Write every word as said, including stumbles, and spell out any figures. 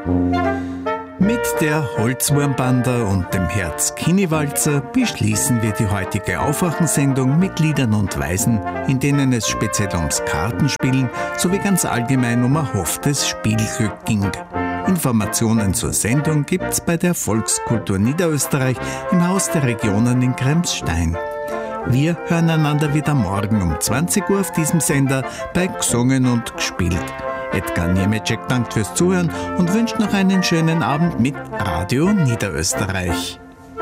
Mit der Holzwurmbanda und dem Herz-Kini-Walzer beschließen wir die heutige Aufwachensendung mit Liedern und Weisen, in denen es speziell ums Kartenspielen sowie ganz allgemein um erhofftes Spielglück ging. Informationen zur Sendung gibt's bei der Volkskultur Niederösterreich im Haus der Regionen in Kremsstein. Wir hören einander wieder morgen um zwanzig Uhr auf diesem Sender bei Gesungen und Gespielt. Edgar Niemeczek dankt fürs Zuhören und wünscht noch einen schönen Abend mit Radio Niederösterreich.